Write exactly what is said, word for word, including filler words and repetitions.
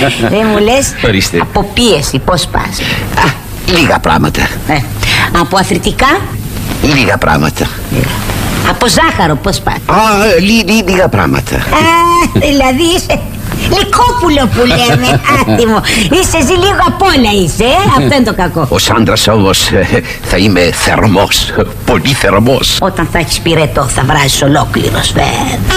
Δεν μου λες. Ορίστε. Από πίεση πώς πας? Α, λίγα πράγματα. ε, Από αθλητικά? Λίγα πράγματα. Από ζάχαρο πώς πας? Α, λί, λί, λίγα πράγματα. Α, δηλαδή είσαι λυκόπουλο που λέμε. Άτιμο. Είσαι ζει λίγο απ' όλα είσαι, ε? Αυτό είναι το κακό. Ως άντρας όμως ε, θα είμαι θερμός. Πολύ θερμός. Όταν θα έχεις πυρετό θα βράζεις ολόκληρος, βέβαια.